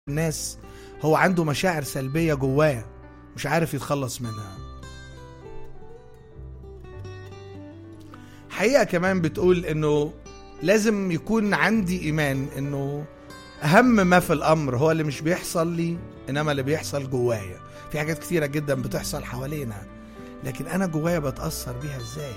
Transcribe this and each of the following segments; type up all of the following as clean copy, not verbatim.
الناس هو عنده مشاعر سلبية جواه مش عارف يتخلص منها. حقيقة كمان بتقول انه لازم يكون عندي ايمان انه اهم ما في الامر هو اللي مش بيحصل لي انما اللي بيحصل جوايا. في حاجات كتيرة جدا بتحصل حوالينا لكن انا جوايا بتأثر بيها ازاي.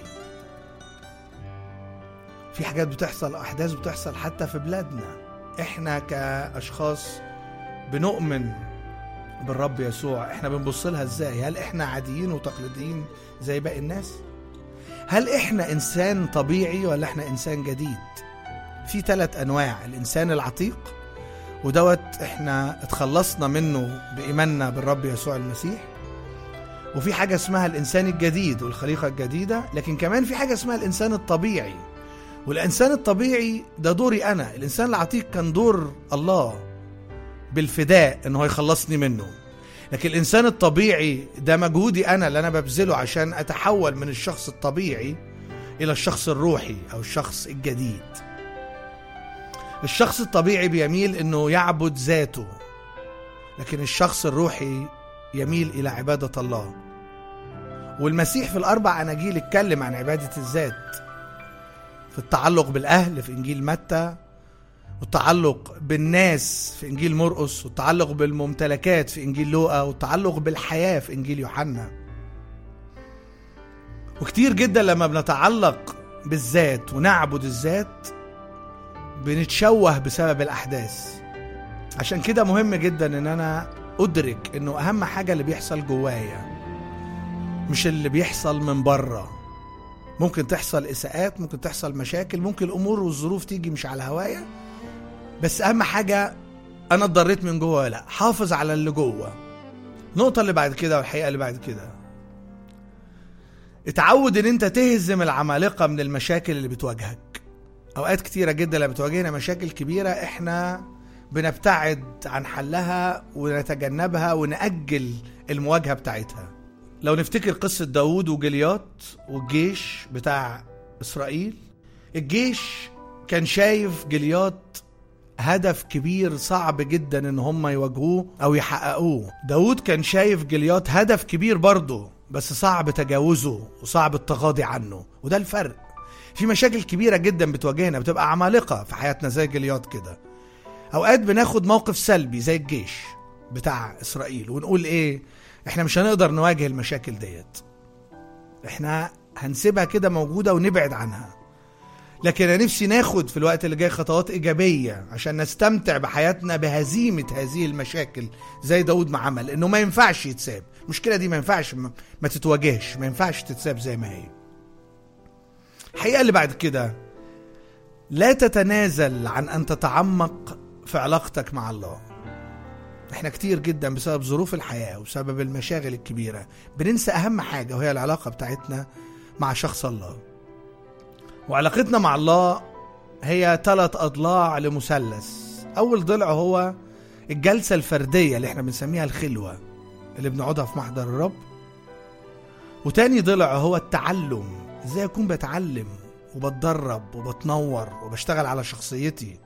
في حاجات بتحصل، احداث بتحصل حتى في بلادنا، احنا كاشخاص بنؤمن بالرب يسوع احنا بنبص لها ازاي؟ هل احنا عاديين وتقليديين زي باقي الناس؟ هل احنا انسان طبيعي ولا احنا انسان جديد؟ في 3 انواع: الانسان العتيق ودوت احنا اتخلصنا منه بايماننا بالرب يسوع المسيح، وفي حاجة اسمها الانسان الجديد والخليقة الجديدة، لكن كمان في حاجة اسمها الانسان الطبيعي. والانسان الطبيعي ده دوري انا. الانسان العتيق كان دور الله بالفداء انه يخلصني منه، لكن الانسان الطبيعي ده مجهودي انا اللي انا ببذله عشان اتحول من الشخص الطبيعي الى الشخص الروحي او الشخص الجديد. الشخص الطبيعي بيميل انه يعبد ذاته، لكن الشخص الروحي يميل الى عبادة الله. والمسيح في ال4 أناجيل اتكلم عن عبادة الذات، في التعلق بالاهل في انجيل متى، والتعلق بالناس في انجيل مرقس، والتعلق بالممتلكات في انجيل لوقا، والتعلق بالحياة في انجيل يوحنا. وكتير جدا لما بنتعلق بالذات ونعبد الذات بنتشوه بسبب الاحداث. عشان كده مهم جدا ان انا ادرك انه اهم حاجة اللي بيحصل جوايا مش اللي بيحصل من بره. ممكن تحصل اساءات، ممكن تحصل مشاكل، ممكن الامور والظروف تيجي مش على هوايا، بس اهم حاجة انا اتضريت من جوه. لا، حافظ على اللي جوه. النقطة اللي بعد كده والحقيقة اللي بعد كده، اتعود ان انت تهزم العمالقة من المشاكل اللي بتواجهك. اوقات كتيرة جدا لما بتواجهنا مشاكل كبيرة احنا بنبتعد عن حلها ونتجنبها ونأجل المواجهة بتاعتها. لو نفتكر قصة داود وجليات والجيش بتاع إسرائيل، الجيش كان شايف جليات هدف كبير صعب جدا ان هم يواجهوه او يحققوه. داود كان شايف جليات هدف كبير برضه بس صعب تجاوزه وصعب التغاضي عنه. وده الفرق. في مشاكل كبيرة جدا بتواجهنا بتبقى عمالقة في حياتنا زي جليات كده. اوقات بناخد موقف سلبي زي الجيش بتاع إسرائيل ونقول ايه، احنا مش هنقدر نواجه المشاكل ديت، احنا هنسيبها كده موجودة ونبعد عنها. لكن انا نفسي ناخد في الوقت اللي جاي خطوات ايجابية عشان نستمتع بحياتنا بهزيمة هذه المشاكل زي داود ما عمل. انه ما ينفعش يتساب، المشكلة دي ما ينفعش ما تتواجهش، ما ينفعش تتساب زي ما هي. الحقيقة اللي بعد كده، لا تتنازل عن ان تتعمق في علاقتك مع الله. احنا كتير جدا بسبب ظروف الحياة وبسبب المشاغل الكبيرة بننسى اهم حاجة، وهي العلاقة بتاعتنا مع شخص الله. وعلاقتنا مع الله هي 3 أضلاع لمثلث. اول ضلع هو الجلسة الفردية اللي احنا بنسميها الخلوة اللي بنقعدها في محضر الرب. وتاني ضلع هو التعلم، ازاي اكون بتعلم وبتدرب وبتنور وبشتغل على شخصيتي.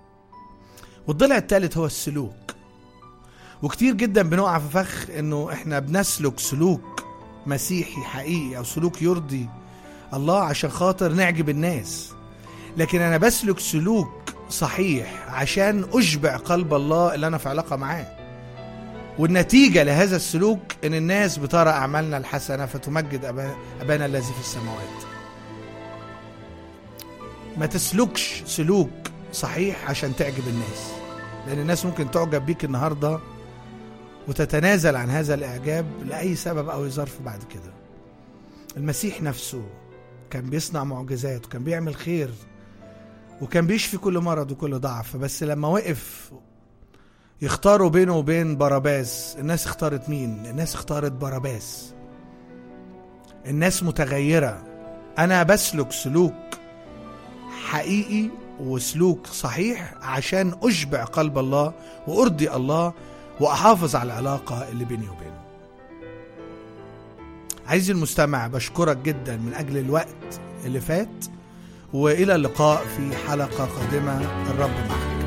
والضلع الثالث هو السلوك. وكتير جدا بنقع في فخ انه احنا بنسلك سلوك مسيحي حقيقي او سلوك يرضي الله عشان خاطر نعجب الناس، لكن انا بسلك سلوك صحيح عشان اشبع قلب الله اللي انا في علاقة معاه. والنتيجة لهذا السلوك ان الناس بترى اعمالنا الحسنة فتمجد ابانا الذي في السماوات. ما تسلكش سلوك صحيح عشان تعجب الناس، لان الناس ممكن تعجب بيك النهاردة وتتنازل عن هذا الإعجاب لأي سبب أو ظرف بعد كده. المسيح نفسه كان بيصنع معجزات وكان بيعمل خير وكان بيشفي كل مرض وكل ضعف، بس لما وقف يختاروا بينه وبين باراباس، الناس اختارت مين؟ الناس اختارت باراباس. الناس متغيرة. أنا بسلك سلوك حقيقي وسلوك صحيح عشان أشبع قلب الله وأرضي الله وأحافظ على العلاقة اللي بيني وبينه. عايزي المستمع، بشكرك جدا من أجل الوقت اللي فات، وإلى اللقاء في حلقة قادمة. الرب معك.